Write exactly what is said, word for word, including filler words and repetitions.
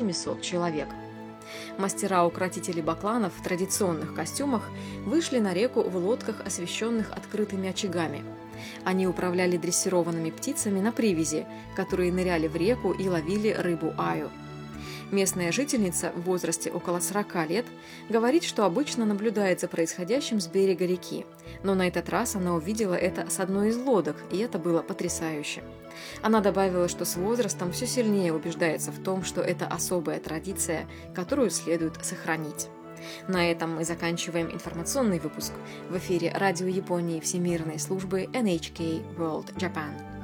семисот человек. Мастера-укротители бакланов в традиционных костюмах вышли на реку в лодках, освещенных открытыми очагами. Они управляли дрессированными птицами на привязи, которые ныряли в реку и ловили рыбу аю. Местная жительница в возрасте около сорока лет говорит, что обычно наблюдает за происходящим с берега реки, но на этот раз она увидела это с одной из лодок, и это было потрясающе. Она добавила, что с возрастом все сильнее убеждается в том, что это особая традиция, которую следует сохранить. На этом мы заканчиваем информационный выпуск. В эфире Радио Японии Всемирной службы эн эйч кей World Japan.